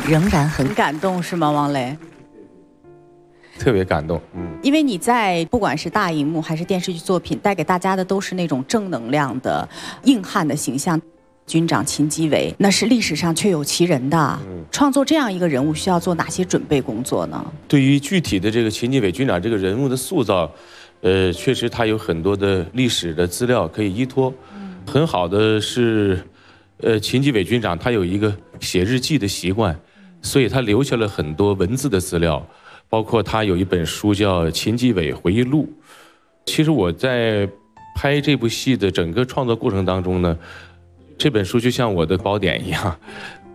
仍然很很感动是吗，王雷？ 特别感动。 因为你在不管是大荧幕还是电视剧作品，带给大家的都是那种正能量的硬汉的形象。军长秦基伟，那是历史上确有其人的。创作这样一个人物需要做哪些准备工作呢？ 对于具体的这个秦基伟军长这个人物的塑造，确实他有很多的历史的资料可以依托。很好的是，秦基伟军长他有一个写日记的习惯，所以他留下了很多文字的资料，包括他有一本书叫《秦基伟回忆录》。其实我在拍这部戏的整个创作过程当中呢，这本书就像我的宝典一样，